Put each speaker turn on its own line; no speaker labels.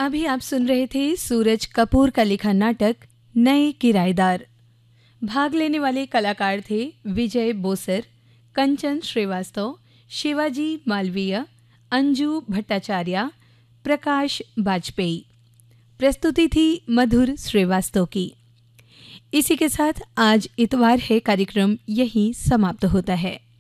अभी आप सुन रहे थे सूरज कपूर का लिखा नाटक नए किराएदार। भाग लेने वाले कलाकार थे विजय बोसर, कंचन श्रीवास्तव, शिवाजी मालवीय, अंजू भट्टाचार्य, प्रकाश बाजपेयी। प्रस्तुति थी मधुर श्रीवास्तव की। इसी के साथ आज इतवार है कार्यक्रम यहीं समाप्त होता है।